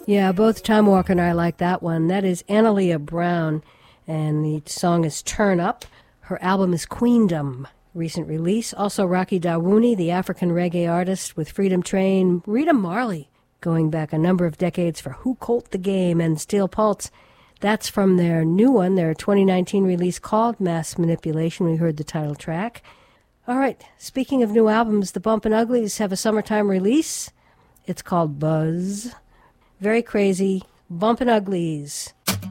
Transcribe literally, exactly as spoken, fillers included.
Yeah, both Tom Walker and I like that one. That is Analia Brown, and the song is Turn Up. Her album is Queendom, recent release. Also Rocky Dawouni, the African reggae artist with Freedom Train. Rita Marley, going back a number of decades for Who Colt the Game and Steel Pulse. That's from their new one, their twenty nineteen release called Mass Manipulation. We heard the title track. All right, speaking of new albums, the Bumpin' Uglies have a summertime release. It's called Buzz. Very crazy. Bumpin' Uglies.